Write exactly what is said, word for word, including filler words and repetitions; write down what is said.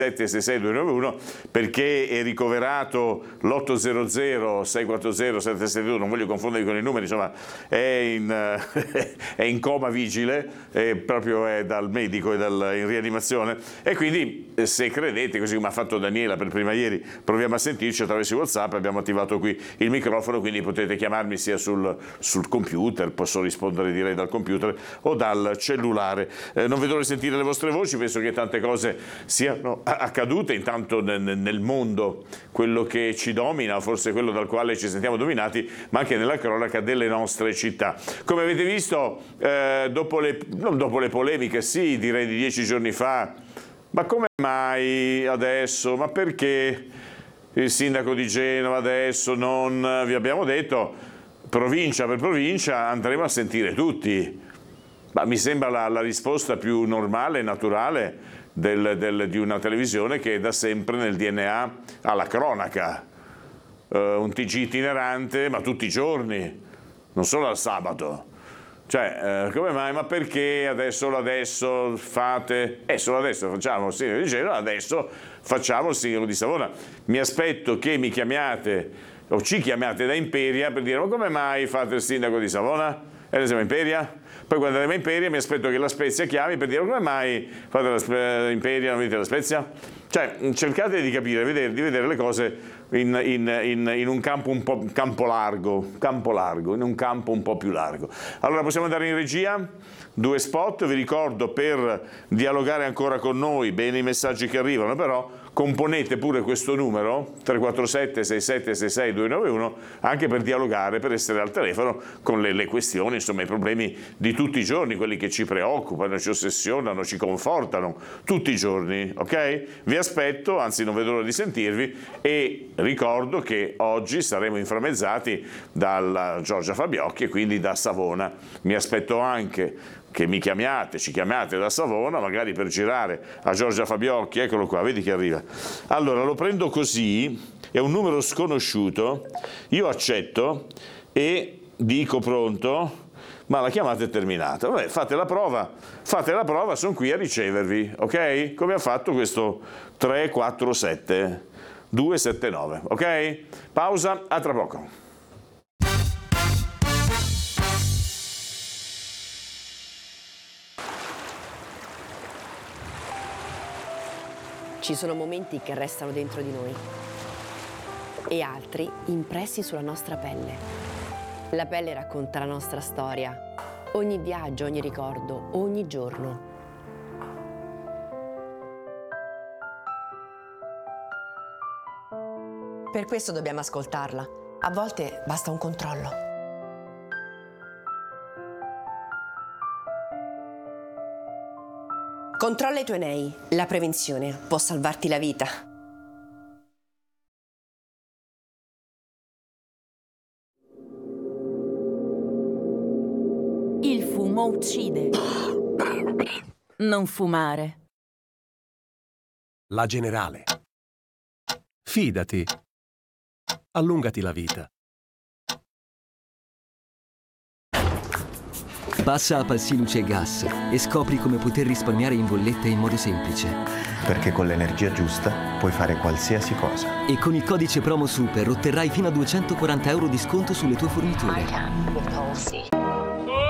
sette sei sei due nove uno perché è ricoverato l'otto zero zero sei quattro zero sette sette due, non voglio confondermi con i numeri, insomma è in, è in coma vigile, è proprio è dal medico e dal, in rianimazione, e quindi se credete, così come ha fatto Daniela per prima ieri, proviamo a sentirci attraverso WhatsApp, abbiamo attivato qui il microfono, quindi potete chiamarmi sia sul, sul computer, posso rispondere direi dal computer o dal cellulare. Eh, non vedo di sentire le vostre voci, penso che tante cose siano accadute intanto nel mondo, quello che ci domina, forse quello dal quale ci sentiamo dominati, ma anche nella cronaca delle nostre città. Come avete visto, eh, dopo le, non dopo le polemiche, sì, direi di dieci giorni fa, ma come mai adesso, ma perché il sindaco di Genova adesso non, vi abbiamo detto, provincia per provincia andremo a sentire tutti. Ma mi sembra la, la risposta più normale e naturale Del, del, di una televisione che da sempre nel D N A ha la cronaca, uh, un T G itinerante, ma tutti i giorni, non solo al sabato. Cioè, uh, come mai? Ma perché adesso, adesso fate, eh, solo adesso facciamo il sindaco di Genova, adesso facciamo il sindaco di Savona. Mi aspetto che mi chiamiate o ci chiamiate da Imperia per dire: ma come mai fate il sindaco di Savona? E noi siamo Imperia? Poi quando andiamo a Imperia mi aspetto che la Spezia chiami per dire: come mai fate la Imperia, non vedete la Spezia? Cioè, cercate di capire, vedere, di vedere le cose in, in, in, in un campo un po' campo largo, campo largo, in un campo un po' più largo. Allora possiamo andare in regia, due spot, vi ricordo per dialogare ancora con noi, bene i messaggi che arrivano, però componete pure questo numero tre quattro sette sei sette sei sei due nove uno anche per dialogare, per essere al telefono con le, le questioni, insomma i problemi di tutti i giorni, quelli che ci preoccupano, ci ossessionano, ci confortano tutti i giorni, ok? Vi aspetto, anzi non vedo l'ora di sentirvi, e ricordo che oggi saremo inframmezzati dalla Giorgia Fabiocchi e quindi da Savona. Mi aspetto anche che mi chiamiate, ci chiamate da Savona, magari per girare a Giorgia Fabiocchi, eccolo qua, vedi che arriva. Allora lo prendo così, è un numero sconosciuto, io accetto e dico pronto, ma la chiamata è terminata. Vabbè, fate la prova, fate la prova, sono qui a ricevervi, ok? Come ha fatto questo tre quattro sette due sette nove, ok? Pausa, a tra poco. Ci sono momenti che restano dentro di noi e altri impressi sulla nostra pelle. La pelle racconta la nostra storia, ogni viaggio, ogni ricordo, ogni giorno. Per questo dobbiamo ascoltarla. A volte basta un controllo. Controlla i tuoi nei. La prevenzione può salvarti la vita. Il fumo uccide. Non fumare. La Generale. Fidati. Allungati la vita. Passa a Palsi Luce e Gas e scopri come poter risparmiare in bolletta in modo semplice. Perché con l'energia giusta puoi fare qualsiasi cosa. E con il codice promo SUPER otterrai fino a duecentoquaranta euro di sconto sulle tue forniture.